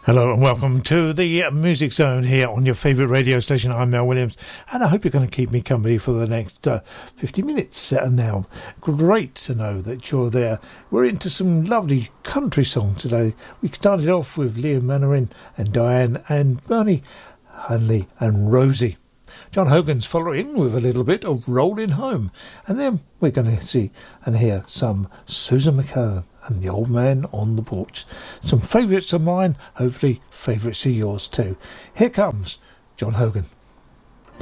Hello and welcome to the Music Zone here on your favourite radio station. I'm Mel Williams and I hope you're going to keep me company for the next 50 minutes now. Great to know that you're there. We're into some lovely country songs today. We started off with Leo Mandarin and Diane and Bernie Hanley and Rosie. John Hogan's following with a little bit of Rolling Home, and then we're going to see and hear some Susan McCallum and the Old Man on the Porch. Some favourites of mine, hopefully favourites of yours too. Here comes John Hogan.